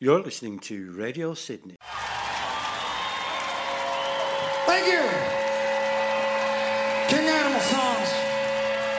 You're listening to Radio Sydney. Thank you. King Adam.